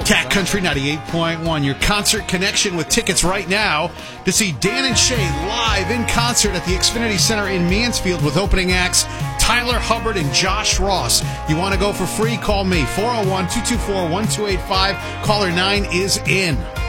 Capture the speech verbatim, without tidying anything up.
Cat Country ninety-eight point one, your concert connection with tickets right now to see Dan and Shay live in concert at the Xfinity Center in Mansfield with opening acts Tyler Hubbard and Josh Ross. You want to go for free? Call me, four oh one, two two four, one two eight five. Caller nine is in.